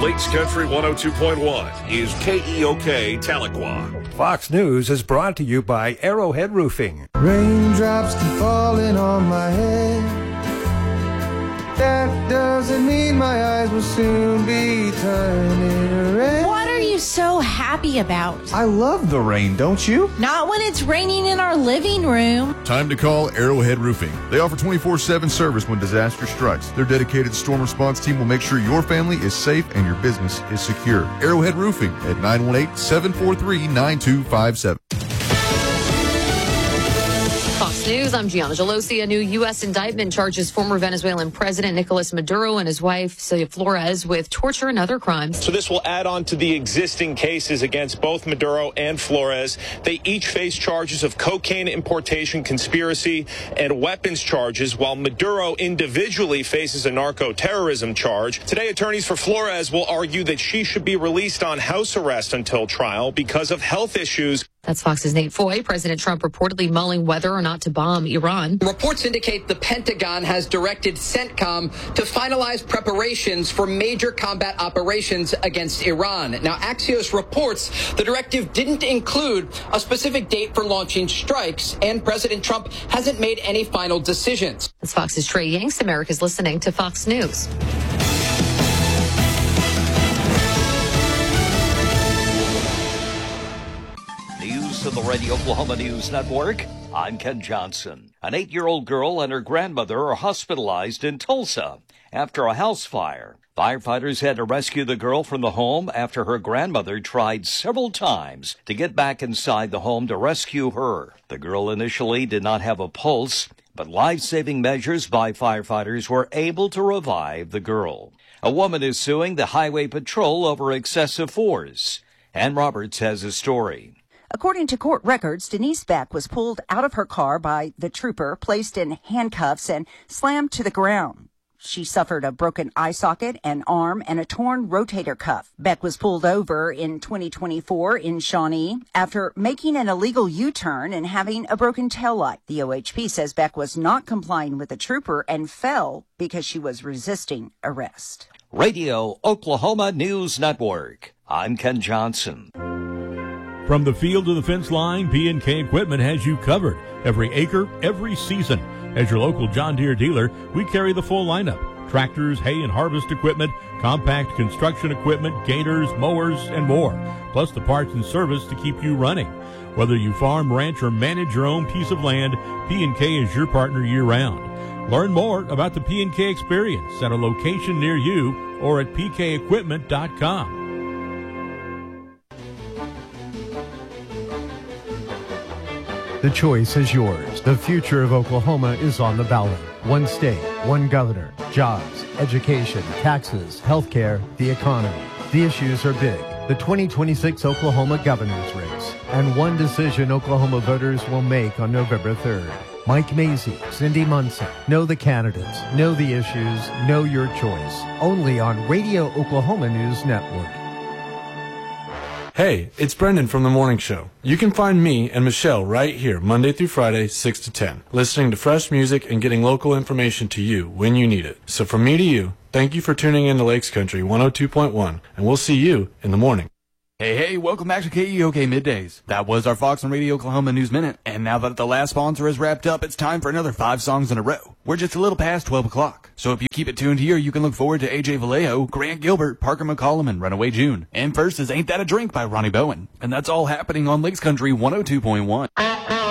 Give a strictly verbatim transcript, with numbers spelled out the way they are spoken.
Lakes Country one oh two point one is K E O K Tahlequah. Fox News is brought to you by Arrowhead Roofing. Raindrops keep falling on my head. That doesn't mean my eyes will soon be turning red. What are you so happy about? I love the rain, don't you? Not when it's raining in our living room. Time to call Arrowhead Roofing. They offer twenty-four seven service when disaster strikes. Their dedicated storm response team will make sure your family is safe and your business is secure. Arrowhead Roofing at nine one eight, seven four three, nine two five seven. Fox News, I'm Gianna Gelosi. A new U S indictment charges former Venezuelan President Nicolas Maduro and his wife, Celia Flores, with torture and other crimes. So this will add on to the existing cases against both Maduro and Flores. They each face charges of cocaine importation, conspiracy, and weapons charges, while Maduro individually faces a narco-terrorism charge. Today, attorneys for Flores will argue that she should be released on house arrest until trial because of health issues. That's Fox's Nate Foy. President Trump reportedly mulling whether or not to bomb Iran. Reports indicate the Pentagon has directed CENTCOM to finalize preparations for major combat operations against Iran. Now, Axios reports the directive didn't include a specific date for launching strikes, and President Trump hasn't made any final decisions. That's Fox's Trey Yanks. America's listening to Fox News. To the Radio Oklahoma News Network, I'm Ken Johnson. An eight-year-old girl and her grandmother are hospitalized in Tulsa after a house fire. Firefighters had to rescue the girl from the home after her grandmother tried several times to get back inside the home to rescue her. The girl initially did not have a pulse, but life-saving measures by firefighters were able to revive the girl. A woman is suing the Highway Patrol over excessive force. Ann Roberts has a story. According to court records, Denise Beck was pulled out of her car by the trooper, placed in handcuffs, and slammed to the ground. She suffered a broken eye socket, an arm, and a torn rotator cuff. Beck was pulled over in twenty twenty-four in Shawnee after making an illegal U-turn and having a broken taillight. The O H P says Beck was not complying with the trooper and fell because she was resisting arrest. Radio Oklahoma News Network. I'm Ken Johnson. From the field to the fence line, P and K Equipment has you covered. Every acre, every season. As your local John Deere dealer, we carry the full lineup. Tractors, hay and harvest equipment, compact construction equipment, gators, mowers, and more. Plus the parts and service to keep you running. Whether you farm, ranch, or manage your own piece of land, P and K is your partner year-round. Learn more about the P and K experience at a location near you or at p k equipment dot com. The choice is yours. The future of Oklahoma is on the ballot. One state, one governor, jobs, education, taxes, healthcare, the economy. The issues are big. The twenty twenty-six Oklahoma governor's race, and one decision Oklahoma voters will make on November third. Mike Mazie, Cindy Munson. Know the candidates, know the issues, know your choice. Only on Radio Oklahoma News Network. Hey, it's Brendan from The Morning Show. You can find me and Michelle right here Monday through Friday, six to ten, listening to fresh music and getting local information to you when you need it. So from me to you, thank you for tuning in to Lakes Country one oh two point one, and we'll see you in the morning. Hey, hey, welcome back to K E O K Middays. That was our Fox and Radio Oklahoma News Minute. And now that the last sponsor is wrapped up, it's time for another five songs in a row. We're just a little past twelve o'clock. So if you keep it tuned here, you can look forward to A J Vallejo, Grant Gilbert, Parker McCollum, and Runaway June. And first is Ain't That a Drink by Ronnie Bowen. And that's all happening on Lakes Country one oh two point one.